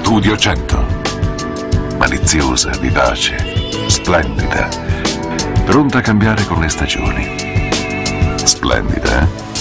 Studio 100. Maliziosa, vivace, splendida. Pronta a cambiare con le stagioni. Splendida, eh?